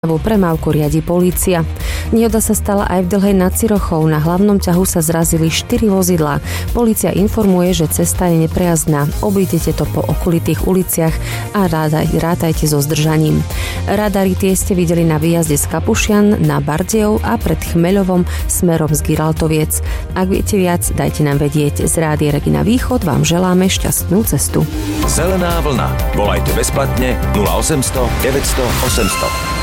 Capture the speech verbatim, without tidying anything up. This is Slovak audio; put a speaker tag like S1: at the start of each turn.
S1: Premávku riadi polícia. Nehoda sa stala aj v Dlhej nad Cirochou. Na hlavnom ťahu sa zrazili štyri vozidlá. Polícia informuje, že cesta je neprejazdná. Obídete to po okolitých uliciach a rátajte so zdržaním. Radary tie ste videli na výjazde z Kapušian na Bardejov a pred Chmeľovom smerom z Giraltoviec. Ak viete viac, dajte nám vedieť. Z Rádia Regina Východ vám želáme šťastnú cestu.
S2: Zelená vlna. Volajte bezplatne nula osemsto deväťsto osemsto.